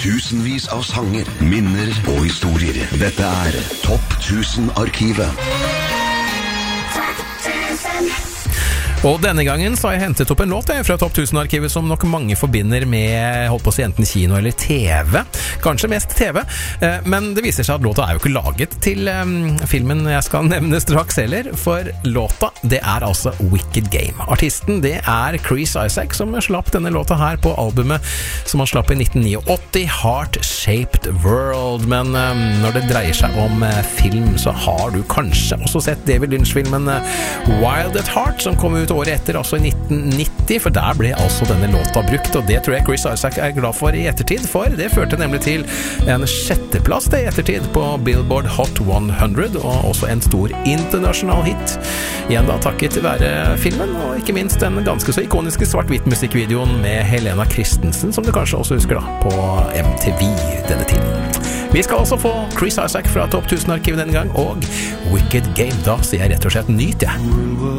Tusenvis av sanger, minner og historier. Dette Topp 1000-arkivet. Og denne gangen så har jeg hentet opp en låt fra Topp 1000-arkivet som nok mange forbinder med, holdt på å si, enten kino eller TV. Kanskje mest TV. Men det viser seg at låta jo ikke laget til filmen jeg skal nevne straks heller, for låta, det altså Wicked Game. Artisten, det Chris Isaak som slapp denne låta her på albumet som han slapp i 1989, Heart Shaped World. Men når det dreier seg om film, så har du kanskje også sett David Lynch-filmen Wild at Heart, som kom ut året etter, altså i 1990, for der ble altså denne låta brukt, og det tror jeg Chris Isaak glad for i ettertid, for det førte nemlig til en 6. plass i ettertid på Billboard Hot 100, og også en stor internasjonal hit. Igjen da takket være filmen, og ikke minst den ganske så ikoniske svart-hvitt musikkvideoen med Helena Christensen, som du kanskje også husker da, på MTV denne tiden. Vi skal altså få Chris Isaak fra Topp 1000-arkivet denne gang, og Wicked Game. Da sier jeg rett og slett nyt,